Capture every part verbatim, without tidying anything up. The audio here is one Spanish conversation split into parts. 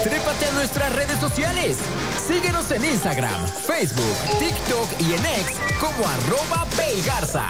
Trépate a nuestras redes sociales. Síguenos en Instagram, Facebook, TikTok y en X como arroba Paygarza.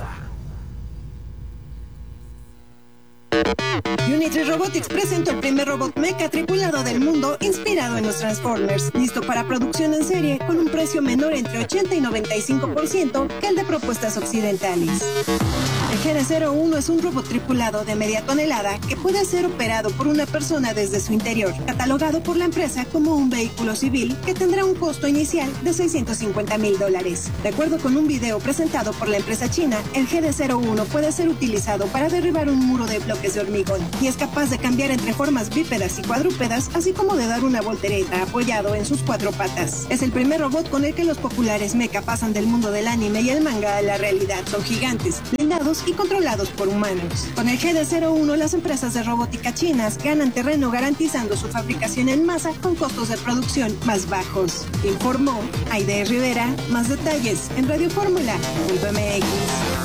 Unitree Robotics presentó el primer robot mecha tripulado del mundo inspirado en los Transformers, listo para producción en serie con un precio menor entre ochenta y noventa y cinco por ciento que el de propuestas occidentales. El G D cero uno es un robot tripulado de media tonelada que puede ser operado por una persona desde su interior, catalogado por la empresa como un vehículo civil que tendrá un costo inicial de seiscientos cincuenta mil dólares. De acuerdo con un video presentado por la empresa china, el G D cero uno puede ser utilizado para derribar un muro de bloques de hormigón y es capaz de cambiar entre formas bípedas y cuadrúpedas, así como de dar una voltereta apoyado en sus cuatro patas. Es el primer robot con el que los populares mecha pasan del mundo del anime y el manga a la realidad. Son gigantes, blindados y controlados por humanos. Con el G D cero uno, las empresas de robótica chinas ganan terreno garantizando su fabricación en masa con costos de producción más bajos. Informó Aide Rivera. Más detalles en radio fórmula punto m x.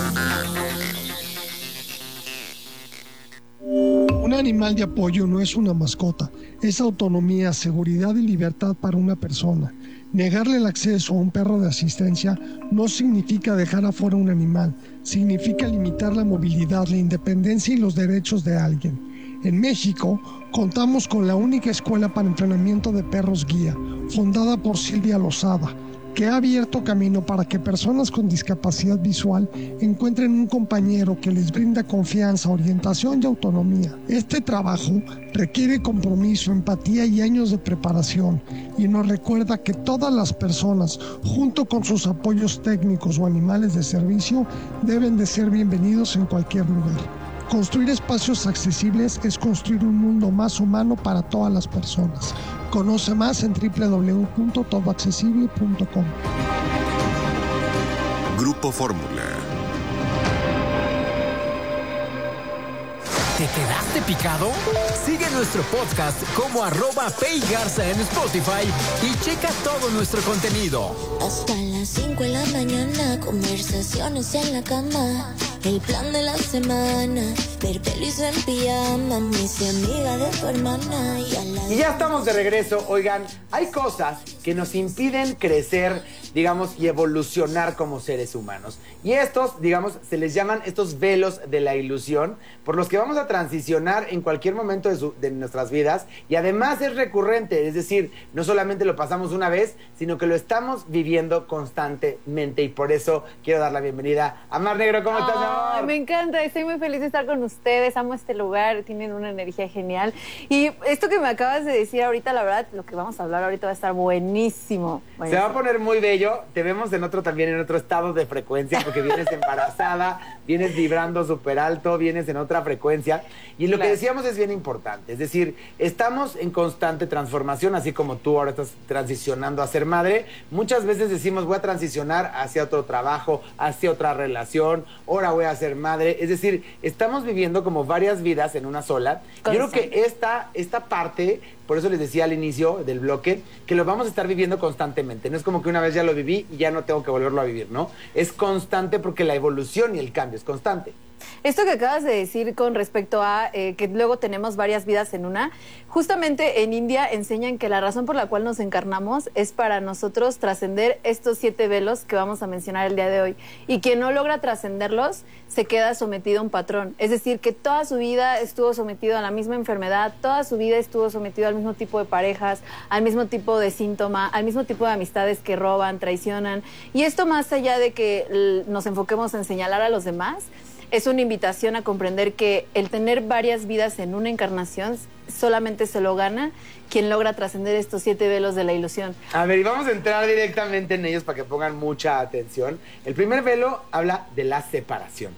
Un animal de apoyo no es una mascota, es autonomía, seguridad y libertad para una persona. Negarle el acceso a un perro de asistencia no significa dejar afuera un animal, significa limitar la movilidad, la independencia y los derechos de alguien. En México, contamos con la única escuela para entrenamiento de perros guía, fundada por Silvia Lozada, que ha abierto camino para que personas con discapacidad visual encuentren un compañero que les brinda confianza, orientación y autonomía. Este trabajo requiere compromiso, empatía y años de preparación, y nos recuerda que todas las personas, junto con sus apoyos técnicos o animales de servicio, deben de ser bienvenidos en cualquier lugar. Construir espacios accesibles es construir un mundo más humano para todas las personas. Conoce más en doble u doble u doble u punto todo accesible punto com. Grupo Fórmula. ¿Te quedaste picado? Sigue nuestro podcast como arroba Paygarza en Spotify y checa todo nuestro contenido. Hasta las cinco de la mañana, conversaciones en la cama. El plan de la semana, ver pelis en pijama, mis amigas de tu hermana y a la... Y ya estamos de regreso. Oigan, hay cosas que nos impiden crecer, digamos, y evolucionar como seres humanos. Y estos, digamos, se les llaman estos velos de la ilusión, por los que vamos a transicionar en cualquier momento de, su, de nuestras vidas. Y además es recurrente, es decir, no solamente lo pasamos una vez, sino que lo estamos viviendo constantemente. Y por eso quiero dar la bienvenida a Mar Negro. ¿Cómo estás, mi amor? Me encanta, estoy muy feliz de estar con ustedes. Amo este lugar, tienen una energía genial. Y esto que me acabas de decir ahorita, la verdad, lo que vamos a hablar ahorita va a estar buenísimo. buenísimo. Se va a poner muy bello. Te vemos en otro también, en otro estado de frecuencia, porque vienes embarazada, vienes vibrando súper alto, vienes en otra frecuencia. Y lo claro. que decíamos es bien importante. Es decir, estamos en constante transformación, así como tú ahora estás transicionando a ser madre. Muchas veces decimos, voy a transicionar hacia otro trabajo, hacia otra relación, ahora voy a ser madre. Es decir, estamos viviendo como varias vidas en una sola. Yo creo que esta, esta parte, por eso les decía al inicio del bloque, que lo vamos a estar viviendo constantemente. No es como que una vez ya lo viví y ya no tengo que volverlo a vivir, ¿no? Es constante porque la evolución y el cambio es constante. Esto que acabas de decir con respecto a eh, que luego tenemos varias vidas en una, justamente en India enseñan que la razón por la cual nos encarnamos es para nosotros trascender estos siete velos que vamos a mencionar el día de hoy. Y quien no logra trascenderlos se queda sometido a un patrón. Es decir, que toda su vida estuvo sometido a la misma enfermedad, toda su vida estuvo sometido al mismo tipo de parejas, al mismo tipo de síntoma, al mismo tipo de amistades que roban, traicionan. Y esto, más allá de que nos enfoquemos en señalar a los demás, es una invitación a comprender que el tener varias vidas en una encarnación solamente se lo gana quien logra trascender estos siete velos de la ilusión. A ver, y vamos a entrar directamente en ellos para que pongan mucha atención. El primer velo habla de la separación.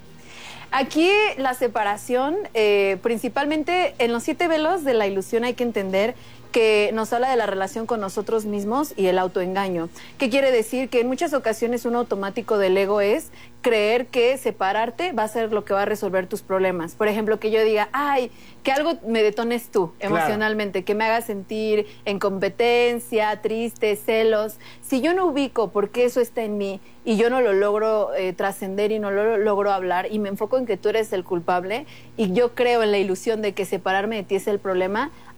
Aquí la separación, eh, principalmente en los siete velos de la ilusión hay que entender que nos habla de la relación con nosotros mismos y el autoengaño. ¿Qué quiere decir? Que en muchas ocasiones un automático del ego es creer que separarte va a ser lo que va a resolver tus problemas. Por ejemplo, que yo diga, ay, que algo me detones tú emocionalmente, claro, que me haga sentir en competencia, triste, celos. Si yo no ubico por qué eso está en mí y yo no lo logro eh, trascender y no lo logro hablar y me enfoco en que tú eres el culpable y yo creo en la ilusión de que separarme de ti es el problema,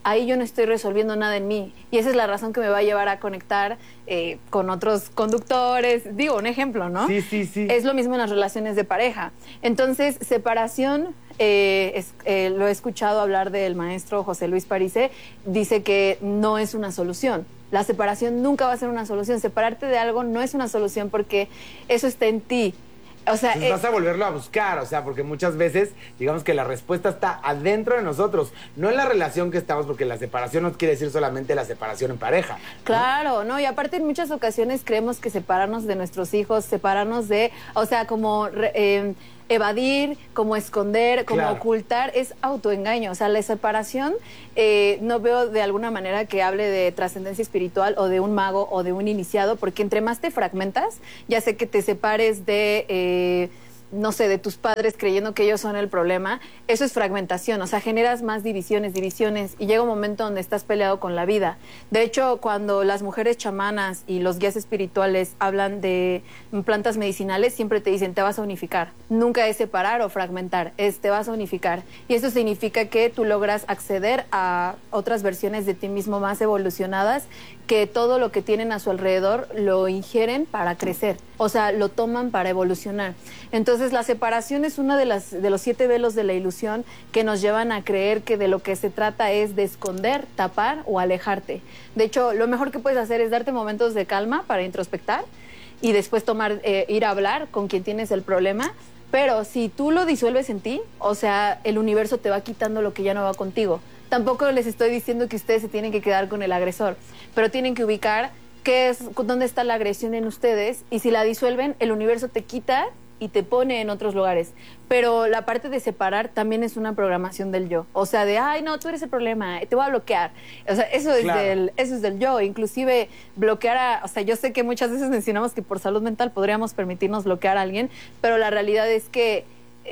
ahí yo no estoy resolviendo nada en mí. Y esa es la razón que me va a llevar a conectar eh, con otros conductores. Digo, un ejemplo, ¿no? Sí, sí, sí. Es lo mismo en las relaciones de pareja. Entonces, separación, eh, es, eh, lo he escuchado hablar del maestro José Luis Parise, dice que no es una solución. La separación nunca va a ser una solución. Separarte de algo no es una solución porque eso está en ti. O sea, Entonces vas a volverlo a buscar, o sea, porque muchas veces, digamos que la respuesta está adentro de nosotros, no en la relación que estamos, porque la separación no quiere decir solamente la separación en pareja, ¿no? Claro, ¿no? Y aparte en muchas ocasiones creemos que separarnos de nuestros hijos, separarnos de, o sea, como eh, evadir, como esconder, como Claro. ocultar, es autoengaño. O sea, la separación, eh, no veo de alguna manera que hable de trascendencia espiritual o de un mago o de un iniciado, porque entre más te fragmentas, ya sé que te separes de... Eh, no sé, de tus padres creyendo que ellos son el problema, eso es fragmentación, o sea, generas más divisiones, divisiones, y llega un momento donde estás peleado con la vida. De hecho, cuando las mujeres chamanas y los guías espirituales hablan de plantas medicinales, siempre te dicen, te vas a unificar. Nunca es separar o fragmentar, es te vas a unificar. Y eso significa que tú logras acceder a otras versiones de ti mismo más evolucionadas, que todo lo que tienen a su alrededor lo ingieren para crecer, o sea, lo toman para evolucionar. Entonces, la separación es uno de, las, de los siete velos de la ilusión que nos llevan a creer que de lo que se trata es de esconder, tapar o alejarte. De hecho, lo mejor que puedes hacer es darte momentos de calma para introspectar y después tomar, eh, ir a hablar con quien tienes el problema. Pero si tú lo disuelves en ti, o sea, el universo te va quitando lo que ya no va contigo. Tampoco les estoy diciendo que ustedes se tienen que quedar con el agresor, pero tienen que ubicar qué es, dónde está la agresión en ustedes, y si la disuelven, el universo te quita y te pone en otros lugares. Pero la parte de separar también es una programación del yo. O sea, de, ay, no, tú eres el problema, te voy a bloquear. O sea, eso es, Claro. del, eso es del yo. Inclusive bloquear a... O sea, yo sé que muchas veces mencionamos que por salud mental podríamos permitirnos bloquear a alguien, pero la realidad es que...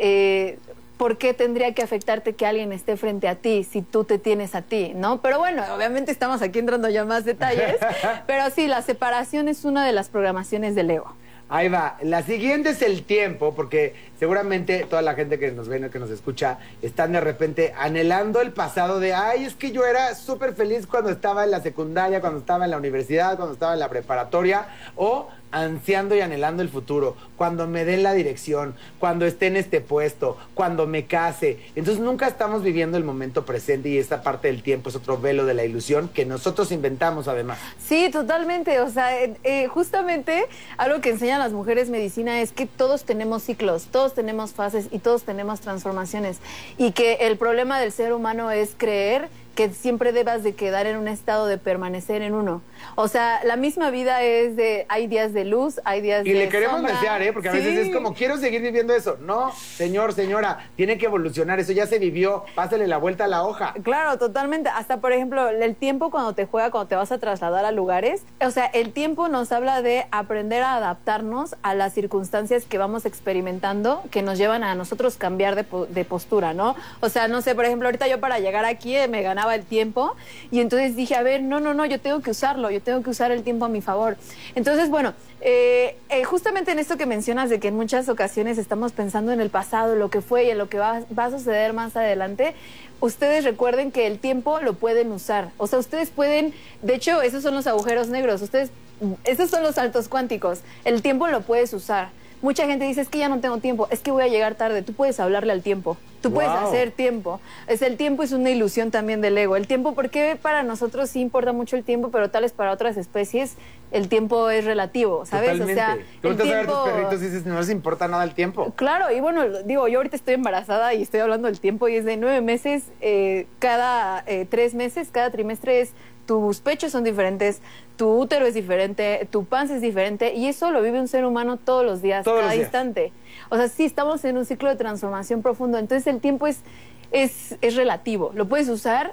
Eh, ¿por qué tendría que afectarte que alguien esté frente a ti si tú te tienes a ti, no? Pero bueno, obviamente estamos aquí entrando ya más detalles, pero sí, la separación es una de las programaciones del ego. Ahí va. La siguiente es el tiempo, porque seguramente toda la gente que nos ve, que nos escucha, están de repente anhelando el pasado de, ay, es que yo era súper feliz cuando estaba en la secundaria, cuando estaba en la universidad, cuando estaba en la preparatoria, o ansiando y anhelando el futuro, cuando me den la dirección, cuando esté en este puesto, cuando me case. Entonces nunca estamos viviendo el momento presente, y esta parte del tiempo es otro velo de la ilusión que nosotros inventamos además. Sí, totalmente. O sea, eh, eh, justamente algo que enseñan las mujeres medicina es que todos tenemos ciclos, todos tenemos fases y todos tenemos transformaciones. Y que el problema del ser humano es creer que siempre debas de quedar en un estado de permanecer en uno. O sea, la misma vida es de, hay días de luz, hay días Y de le queremos sombra. desear, ¿eh? Porque a veces Sí. es como, quiero seguir viviendo eso. No, señor, señora, tiene que evolucionar, eso ya se vivió, pásale la vuelta a la hoja. Claro, totalmente. Hasta, por ejemplo, el tiempo cuando te juega, cuando te vas a trasladar a lugares. O sea, el tiempo nos habla de aprender a adaptarnos a las circunstancias que vamos experimentando, que nos llevan a nosotros cambiar de, po- de postura, ¿no? O sea, no sé, por ejemplo, ahorita yo para llegar aquí eh, me ganaba el tiempo, y entonces dije, a ver, no, no, no, yo tengo que usarlo, yo tengo que usar el tiempo a mi favor. Entonces, bueno, eh, eh, justamente en esto que mencionas de que en muchas ocasiones estamos pensando en el pasado, lo que fue y en lo que va, va a suceder más adelante, ustedes recuerden que el tiempo lo pueden usar. O sea, ustedes pueden, de hecho, esos son los agujeros negros, ustedes, esos son los saltos cuánticos, el tiempo lo puedes usar. Mucha gente dice, es que ya no tengo tiempo, es que voy a llegar tarde. Tú puedes hablarle al tiempo, tú puedes Wow. hacer tiempo. Es, el tiempo es una ilusión también del ego. El tiempo, porque para nosotros sí importa mucho el tiempo, pero tal vez para otras especies el tiempo es relativo, ¿sabes? Totalmente. O sea, Tú el volteas a ver tiempo... tus perritos y dices, no les importa nada el tiempo. Claro, y bueno, digo, yo ahorita estoy embarazada y estoy hablando del tiempo, y es de nueve meses, eh, cada eh, tres meses, cada trimestre es, tus pechos son diferentes, tu útero es diferente, tu panza es diferente, y eso lo vive un ser humano todos los días, Todos cada los días. instante. O sea, sí, estamos en un ciclo de transformación profundo, entonces el tiempo es, es, es relativo, lo puedes usar,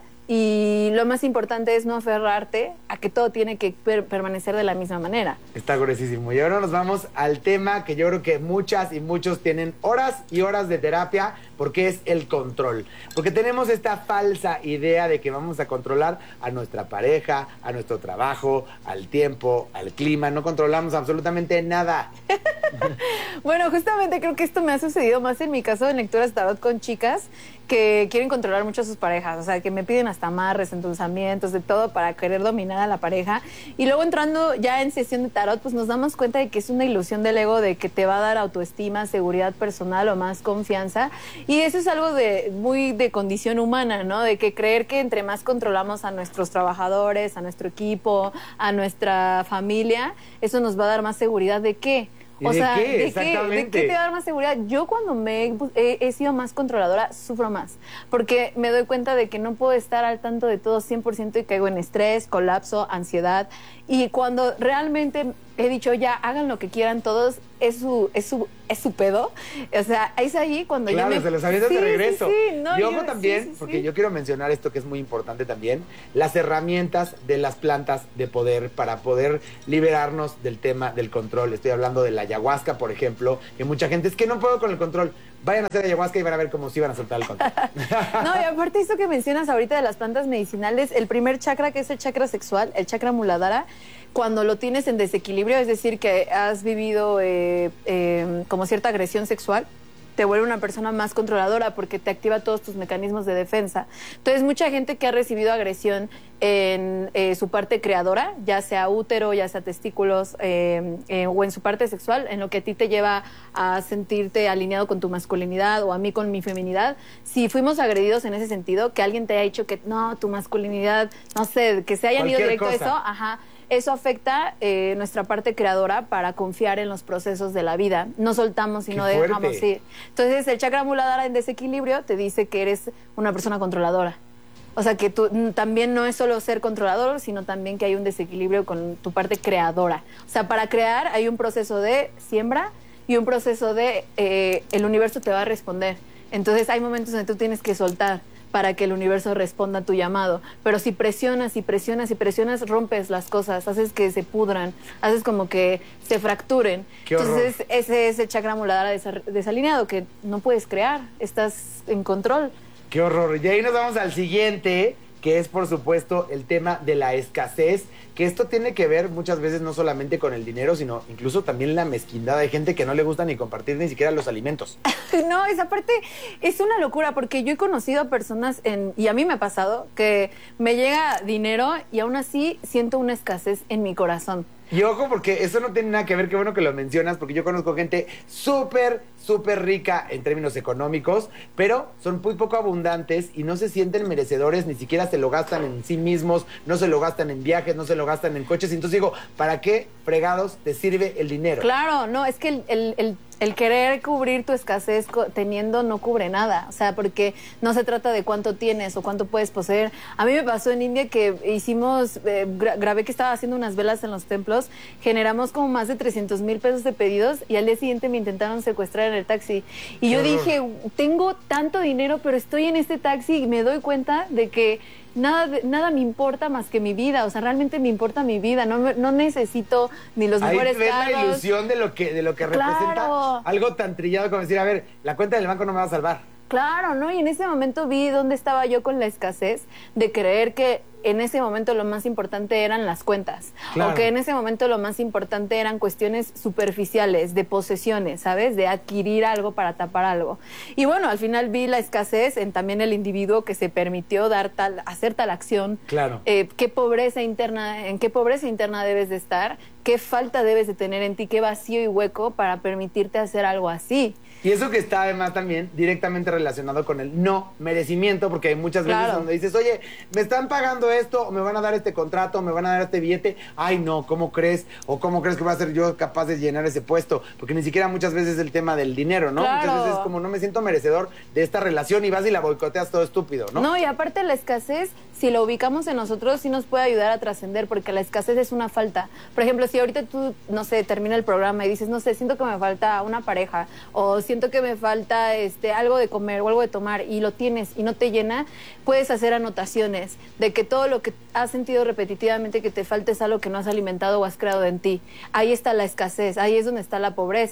y lo más importante es no aferrarte a que todo tiene que per- permanecer de la misma manera. Está gruesísimo. Y ahora nos vamos al tema que yo creo que muchas y muchos tienen horas y horas de terapia, porque es el control. Porque tenemos esta falsa idea de que vamos a controlar a nuestra pareja, a nuestro trabajo, al tiempo, al clima. No controlamos absolutamente nada. Bueno, justamente creo que esto me ha sucedido más en mi caso en lecturas de tarot con chicas que quieren controlar mucho a sus parejas, o sea, que me piden hasta amarres, endulzamientos, de todo para querer dominar a la pareja. Y luego entrando ya en sesión de tarot, pues nos damos cuenta de que es una ilusión del ego, de que te va a dar autoestima, seguridad personal o más confianza. Y eso es algo de muy de condición humana, ¿no? De que creer que entre más controlamos a nuestros trabajadores, a nuestro equipo, a nuestra familia, eso nos va a dar más seguridad. ¿De qué? ¿Y O de sea, qué? ¿de qué? Exactamente. ¿De qué te va a dar más seguridad? Yo cuando me he, he, he sido más controladora, sufro más. Porque me doy cuenta de que no puedo estar al tanto de todo cien por ciento y caigo en estrés, colapso, ansiedad. Y cuando realmente he dicho, ya, hagan lo que quieran todos, es su, es su, es su pedo. O sea, es ahí cuando claro, yo me... se los avientas sí, de regreso. Sí, sí, no, y ojo yo, también, sí, sí, porque sí. yo quiero mencionar esto que es muy importante también, las herramientas de las plantas de poder para poder liberarnos del tema del control. Estoy hablando de la ayahuasca, por ejemplo, que mucha gente, es que no puedo con el control. Vayan a hacer ayahuasca y van a ver cómo sí van a soltar el control. No, y aparte esto que mencionas ahorita de las plantas medicinales, el primer chakra, que es el chakra sexual, el chakra muladhara, cuando lo tienes en desequilibrio, es decir, que has vivido eh, eh, como cierta agresión sexual, te vuelve una persona más controladora porque te activa todos tus mecanismos de defensa. Entonces, mucha gente que ha recibido agresión en eh, su parte creadora, ya sea útero, ya sea testículos, eh, eh, o en su parte sexual, en lo que a ti te lleva a sentirte alineado con tu masculinidad o a mí con mi feminidad, si fuimos agredidos en ese sentido, que alguien te haya dicho que no, tu masculinidad, no sé, que se hayan ido Cualquier directo a cosa. eso, ajá, eso afecta eh, nuestra parte creadora para confiar en los procesos de la vida. No soltamos y Qué no fuerte. dejamos ir. Entonces, el chakra muladhara en desequilibrio te dice que eres una persona controladora. O sea, que tú mm, también no es solo ser controlador, sino también que hay un desequilibrio con tu parte creadora. O sea, para crear hay un proceso de siembra y un proceso de eh, el universo te va a responder. Entonces, hay momentos donde tú tienes que soltar para que el universo responda a tu llamado. Pero si presionas y presionas y presionas, rompes las cosas, haces que se pudran, haces como que se fracturen. Qué horror. Entonces, ese es el chakra muladhara desa- desalineado, que no puedes crear, estás en control. Qué horror. Y ahí nos vamos al siguiente, que es, por supuesto, el tema de la escasez, que esto tiene que ver muchas veces no solamente con el dinero, sino incluso también la mezquindad. Hay gente que no le gusta ni compartir ni siquiera los alimentos. No, esa parte es una locura porque yo he conocido a personas, en, y a mí me ha pasado, que me llega dinero y aún así siento una escasez en mi corazón. Y ojo, porque eso no tiene nada que ver, qué bueno que lo mencionas, porque yo conozco gente súper, súper rica en términos económicos, pero son muy poco abundantes y no se sienten merecedores, ni siquiera se lo gastan en sí mismos, no se lo gastan en viajes, no se lo gastan en coches. Entonces digo, ¿para qué fregados te sirve el dinero? Claro, no, es que el, el, el, el querer cubrir tu escasez co- teniendo no cubre nada, o sea, porque no se trata de cuánto tienes o cuánto puedes poseer. A mí me pasó en India que hicimos, eh, gra- grabé que estaba haciendo unas velas en los templos, generamos como más de trescientos mil pesos de pedidos y al día siguiente me intentaron secuestrar en el taxi. Y Qué yo horror. dije, tengo tanto dinero, pero estoy en este taxi y me doy cuenta de que nada, de- nada me importa más que mi vida, o sea, realmente me importa mi vida, no, me- no necesito ni los Ahí mejores ves la carros. ilusión de lo que, de lo que Claro. representa algo tan trillado como decir, a ver, la cuenta del banco no me va a salvar. Claro, ¿no? Y en ese momento vi dónde estaba yo con la escasez de creer que en ese momento lo más importante eran las cuentas. Claro. O que en ese momento lo más importante eran cuestiones superficiales, de posesiones, ¿sabes? De adquirir algo para tapar algo. Y bueno, al final vi la escasez en también el individuo que se permitió dar tal, hacer tal acción. Claro. Eh, qué pobreza interna, en qué pobreza interna debes de estar, qué falta debes de tener en ti, qué vacío y hueco para permitirte hacer algo así. Y eso que está además también directamente relacionado con el no merecimiento, porque hay muchas veces Claro. donde dices, oye, me están pagando esto, o me van a dar este contrato, o me van a dar este billete. Ay, no, ¿cómo crees? O ¿cómo crees que voy a ser yo capaz de llenar ese puesto? Porque ni siquiera muchas veces es el tema del dinero, ¿no? Claro. Muchas veces es como no me siento merecedor de esta relación y vas y la boicoteas todo estúpido, ¿no? No, y aparte la escasez, si lo ubicamos en nosotros, sí nos puede ayudar a trascender, porque la escasez es una falta. Por ejemplo, si ahorita tú, no sé, termina el programa y dices, no sé, siento que me falta una pareja, o siento que me falta este algo de comer o algo de tomar, y lo tienes y no te llena, puedes hacer anotaciones de que todo lo que has sentido repetitivamente que te falta es algo que no has alimentado o has creado en ti. Ahí está la escasez, ahí es donde está la pobreza.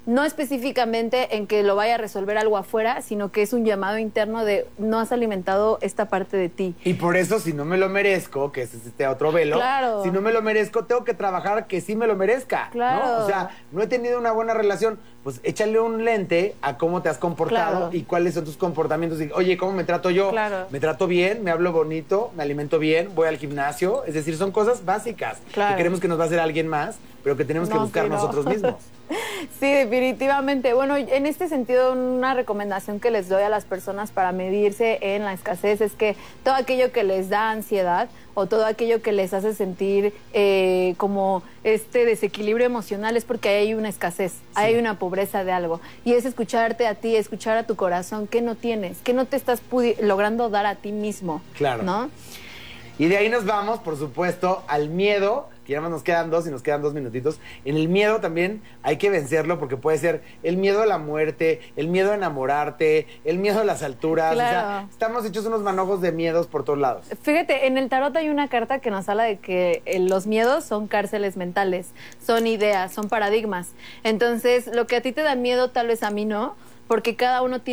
no específicamente en que lo vaya a resolver algo afuera, sino que es un llamado interno de no has alimentado esta parte de ti. Y por eso, si no me lo merezco, que es este otro velo, claro. si no me lo merezco, tengo que trabajar que sí me lo merezca, claro. ¿no? O sea, no he tenido una buena relación, pues échale un lente a cómo te has comportado claro. y cuáles son tus comportamientos. Y, oye, ¿cómo me trato yo? Claro. ¿Me trato bien? ¿Me hablo bonito? ¿Me alimento bien? ¿Voy al gimnasio? Es decir, son cosas básicas claro. que queremos que nos va a hacer alguien más, pero que tenemos no, que buscar sí, no. nosotros mismos. Sí, definitivamente. Bueno, en este sentido, una recomendación que les doy a las personas para medirse en la escasez es que todo aquello que les da ansiedad o todo aquello que les hace sentir eh, como este desequilibrio emocional es porque hay una escasez, sí. hay una pobreza de algo. Y es escucharte a ti, escuchar a tu corazón, ¿qué no tienes? ¿Qué no te estás logrando dar a ti mismo? Claro. ¿No? Y de ahí nos vamos, por supuesto, al miedo, que ya más nos quedan dos y nos quedan dos minutitos. En el miedo también hay que vencerlo porque puede ser el miedo a la muerte, el miedo a enamorarte, el miedo a las alturas. Claro. O sea, estamos hechos unos manojos de miedos por todos lados. Fíjate, en el tarot hay una carta que nos habla de que eh, los miedos son cárceles mentales, son ideas, son paradigmas. Entonces, lo que a ti te da miedo tal vez a mí no, porque cada uno tiene